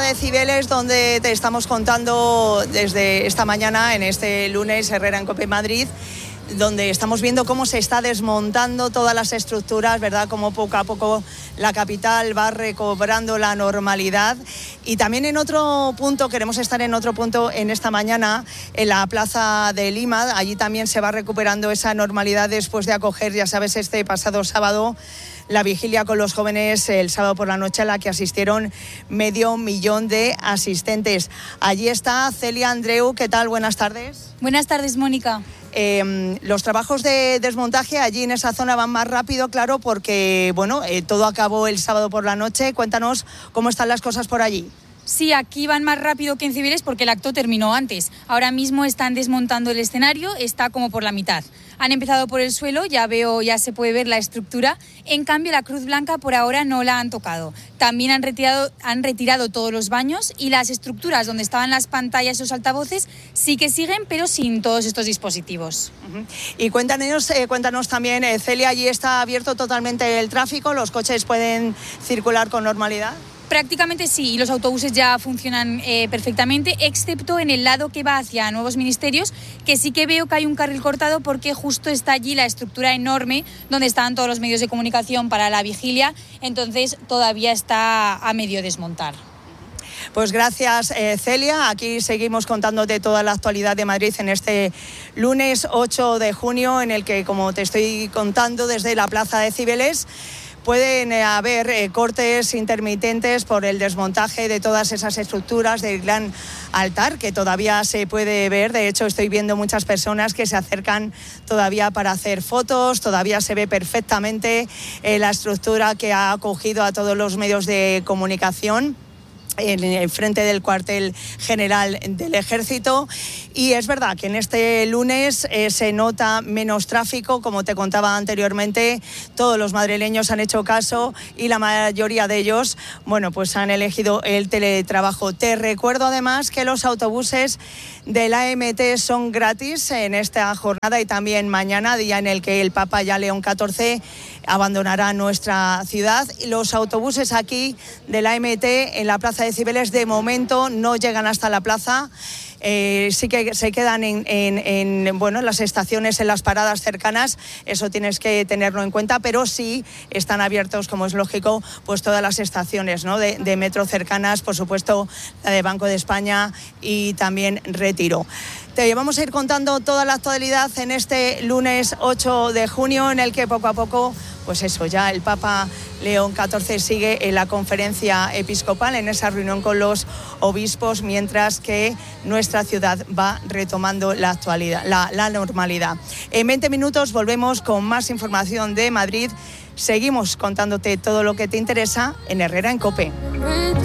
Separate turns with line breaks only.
de Cibeles, donde te estamos contando desde esta mañana, en este lunes, Herrera en COPE Madrid, donde estamos viendo cómo se está desmontando todas las estructuras, ¿verdad? Cómo poco a poco la capital va recobrando la normalidad. Y también en otro punto, queremos estar en otro punto en esta mañana, en la Plaza de Lima. Allí también se va recuperando esa normalidad después de acoger, ya sabes, este pasado sábado, la vigilia con los jóvenes el sábado por la noche, a la que asistieron 500.000 de asistentes. Allí está Celia Andreu. ¿Qué tal? Buenas tardes.
Buenas tardes, Mónica.
Los trabajos de desmontaje allí en esa zona van más rápido, claro, porque todo acabó el sábado por la noche. Cuéntanos cómo están las cosas por allí.
Sí, aquí van más rápido que en Cibeles porque el acto terminó antes. Ahora mismo están desmontando el escenario, está como por la mitad. Han empezado por el suelo, ya se puede ver la estructura. En cambio, la Cruz Blanca por ahora no la han tocado. También han retirado todos los baños y las estructuras donde estaban las pantallas y los altavoces sí que siguen, pero sin todos estos dispositivos.
Y cuéntanos también, Celia, allí está abierto totalmente el tráfico, ¿los coches pueden circular con normalidad?
Prácticamente sí, y los autobuses ya funcionan perfectamente, excepto en el lado que va hacia Nuevos Ministerios, que sí que veo que hay un carril cortado porque justo está allí la estructura enorme donde estaban todos los medios de comunicación para la vigilia, entonces todavía está a medio desmontar.
Pues gracias, Celia. Aquí seguimos contándote toda la actualidad de Madrid en este lunes 8 de junio, en el que, como te estoy contando, desde la Plaza de Cibeles, pueden haber cortes intermitentes por el desmontaje de todas esas estructuras del gran altar, que todavía se puede ver. De hecho, estoy viendo muchas personas que se acercan todavía para hacer fotos. Todavía se ve perfectamente la estructura que ha acogido a todos los medios de comunicación en el frente del cuartel general del Ejército. Y es verdad que en este lunes se nota menos tráfico, como te contaba anteriormente. Todos los madrileños han hecho caso y la mayoría de ellos, pues han elegido el teletrabajo. Te recuerdo además que los autobuses del AMT son gratis en esta jornada y también mañana, día en el que el Papa ya León XIV abandonará nuestra ciudad. Los autobuses aquí del AMT en la Plaza de Cibeles de momento no llegan hasta la plaza. Sí que se quedan en las estaciones, en las paradas cercanas. Eso tienes que tenerlo en cuenta, pero sí están abiertos, como es lógico, pues todas las estaciones, ¿no?, de metro cercanas, por supuesto la de Banco de España y también Retiro. Te vamos a ir contando toda la actualidad en este lunes 8 de junio, en el que poco a poco, ya el Papa León XIV sigue en la conferencia episcopal, en esa reunión con los obispos, mientras que nuestra ciudad va retomando la actualidad, la normalidad. En 20 minutos volvemos con más información de Madrid. Seguimos contándote todo lo que te interesa en Herrera en COPE.